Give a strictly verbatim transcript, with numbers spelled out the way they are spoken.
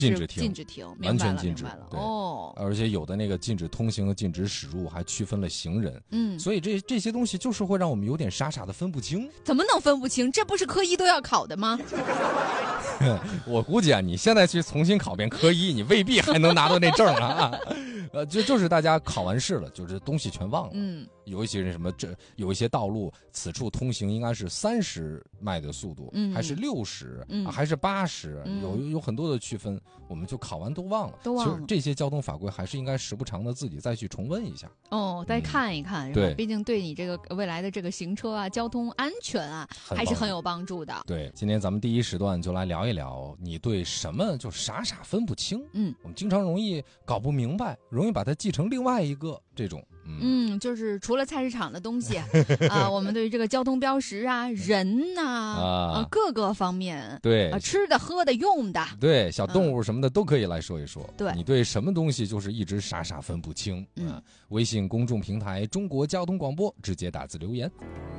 禁止停， 禁止停， 完全禁止明白了。 对哦， 而且有的那个禁止通行、禁止驶入，还区分了行人。 嗯， 所以这这些东西就是会让我们有点傻傻的分不清。 怎么能分不清？这不是科一都要考的吗？ 我估计啊，你现在去重新考遍科一，你未必还能拿到那证啊。呃，就就是大家考完试了，就是东西全忘了。 嗯， 有一些人什么这有一些道路，此处通行应该是三十迈的速度， 嗯、 还是六十、 嗯啊，还是八十、 嗯， 有有很多的区分，我们就考完都忘了。 都忘了。 其实这些交通法规还是应该时不常的自己再去重温一下。 哦，再看一看， 嗯、对， 毕竟对你这个未来的这个行车啊、交通安全啊，还是很有帮助的。 对，今天咱们第一时段就来聊一聊，你对什么就傻傻分不清。 嗯， 我们经常容易搞不明白，容易把它记成另外一个这种。嗯, 嗯，就是除了菜市场的东西啊，我们对于这个交通标识啊、人呐 啊, 啊各个方面， 对啊，吃的、喝的、用的， 对，小动物什么的、嗯、都可以来说一说。 对， 你对什么东西就是一直傻傻分不清？ 嗯， 啊、微信公众平台中国交通广播直接打字留言。